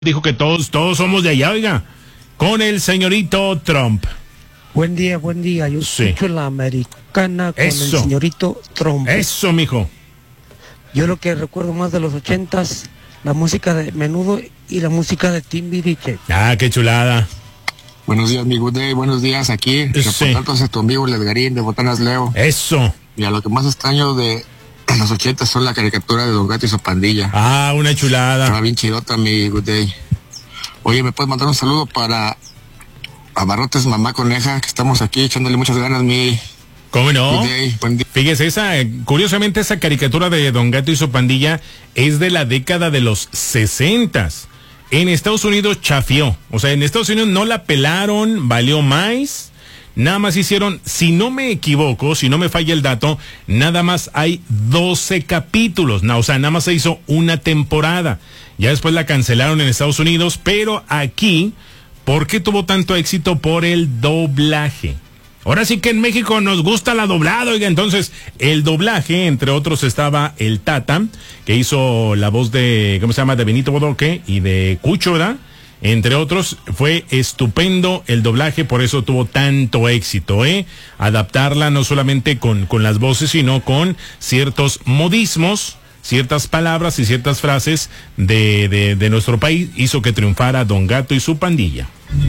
Dijo que todos somos de allá, oiga, con el señorito Trump. Buen día. Yo escucho la americana con el señorito Trump. Eso, mijo. Yo lo que recuerdo más de los 80s, la música de Menudo y la música de Timbiriche. Ah, qué chulada. Buenos días, mi good day. Buenos días aquí. Reportándose tu amigo el Edgarín de Botanas Leo. Eso. Y a lo que más extraño de los 80 son la caricatura de Don Gato y su pandilla. Ah, una chulada. Estaba bien chidota, mi good day. Oye, ¿me puedes mandar un saludo para Abarrotes Mamá Coneja? Que estamos aquí echándole muchas ganas, mi... ¿Cómo no? Good day, buen día. Fíjese, curiosamente esa caricatura de Don Gato y su pandilla es de la década de los 60s. En Estados Unidos chafió. O sea, en Estados Unidos no la pelaron, valió más. Nada más hicieron, si no me equivoco, si no me falla el dato, nada más hay 12 capítulos. No, o sea, nada más se hizo una temporada. Ya después la cancelaron en Estados Unidos, pero aquí, ¿por qué tuvo tanto éxito? Por el doblaje. Ahora sí que en México nos gusta la doblada, oiga, entonces el doblaje, entre otros estaba el Tata, que hizo la voz de, ¿cómo se llama?, de Benito Bodoque y de Cucho, ¿verdad? Entre otros, fue estupendo el doblaje, por eso tuvo tanto éxito, adaptarla no solamente con las voces, sino con ciertos modismos, ciertas palabras y ciertas frases de nuestro país, hizo que triunfara Don Gato y su pandilla.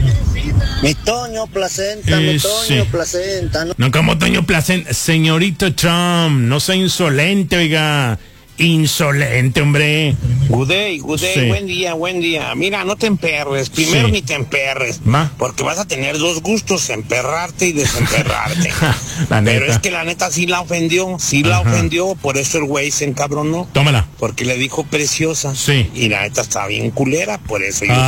Mi Toño Placenta, placenta. No como Toño Placenta, señorito Trump, no sea insolente, oiga. Insolente, hombre. Good day, sí. buen día. Mira, no te emperres, primero ni te emperres, porque vas a tener dos gustos, emperrarte y desemperrarte. Pero es que la neta sí la ofendió, por eso el güey se encabronó. Tómala. Porque le dijo preciosa. Sí. Y la neta está bien culera, por eso yo...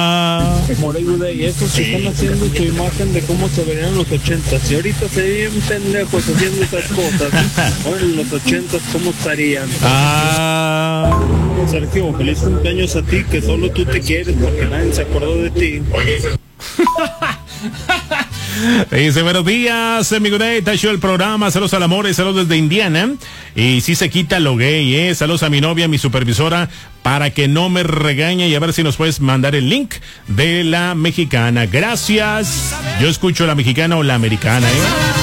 More Good Day, estos que están haciendo su imagen de cómo se verían los 80s. Y ahorita se ven pendejos haciendo esas cosas. Ahora en los 80s, ¿cómo estarían? Sergio, feliz cumpleaños a ti, que solo tú te quieres porque nadie se acordó de ti. Dice, buenos días, amigo de Tacho el programa, saludos al amor y saludos desde Indiana. Y si se quita lo gay, saludos a mi novia, mi supervisora, para que no me regañe y a ver si nos puedes mandar el link de la mexicana. Gracias. Yo escucho la mexicana o la americana,